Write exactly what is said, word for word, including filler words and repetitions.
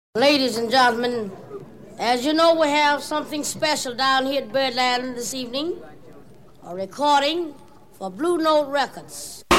Ladies and gentlemen, as you know, we have something special down here at Birdland this evening, a recording for Blue Note Records.